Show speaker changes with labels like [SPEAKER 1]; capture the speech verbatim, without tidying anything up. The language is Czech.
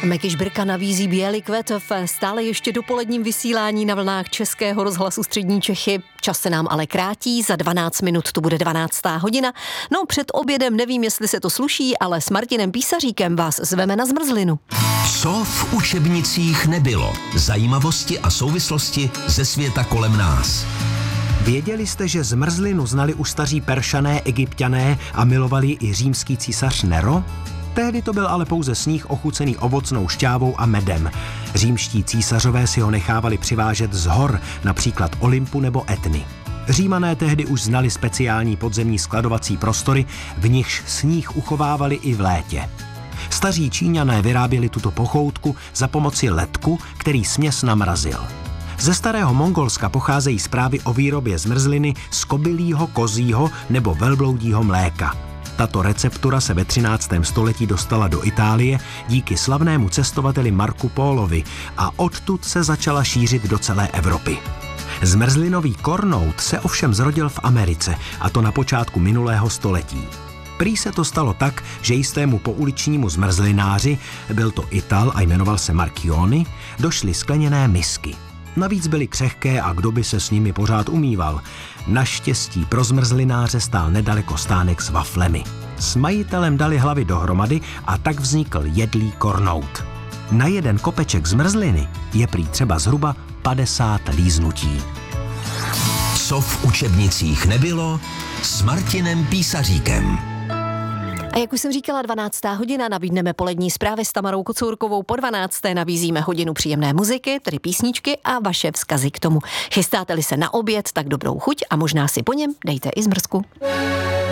[SPEAKER 1] Meky Žbirka nabízí Bělý kvet v stále ještě dopoledním vysílání na vlnách Českého rozhlasu Střední Čechy. Čas se nám ale krátí, za dvanáct minut to bude dvanáctá hodina. No před obědem nevím, jestli se to sluší, ale s Martinem Písaříkem vás zveme na zmrzlinu.
[SPEAKER 2] Co v učebnicích nebylo? Zajímavosti a souvislosti ze světa kolem nás.
[SPEAKER 3] Věděli jste, že zmrzlinu znali už staří Peršané, Egypťané a milovali i římský císař Nero? Tehdy to byl ale pouze sníh ochucený ovocnou šťávou a medem. Římští císařové si ho nechávali přivážet z hor, například Olympu nebo Etny. Římané tehdy už znali speciální podzemní skladovací prostory, v nichž sníh uchovávali i v létě. Staří Číňané vyráběli tuto pochoutku za pomoci ledku, který směs namrazil. Ze starého Mongolska pocházejí zprávy o výrobě zmrzliny z kobylího, kozího nebo velbloudího mléka. Tato receptura se ve třináctém století dostala do Itálie díky slavnému cestovateli Marcu Polovi a odtud se začala šířit do celé Evropy. Zmrzlinový kornout se ovšem zrodil v Americe, a to na počátku minulého století. Prý se to stalo tak, že jistému pouličnímu zmrzlináři, byl to Ital a jmenoval se Marchioni, došly skleněné misky. Navíc byly křehké a kdo by se s nimi pořád umýval. Naštěstí pro zmrzlináře stál nedaleko stánek s waflemi. S majitelem dali hlavy dohromady a tak vznikl jedlý kornout. Na jeden kopeček zmrzliny je prý třeba zhruba padesát líznutí.
[SPEAKER 2] Co v učebnicích nebylo? S Martinem Písaříkem.
[SPEAKER 1] A jak už jsem říkala, dvanáctá hodina, nabídneme polední zprávy s Tamarou Kocourkovou, po dvanácté nabízíme hodinu příjemné muziky, tedy písničky a vaše vzkazy k tomu. Chystáte-li se na oběd, tak dobrou chuť a možná si po něm dejte i zmrzku.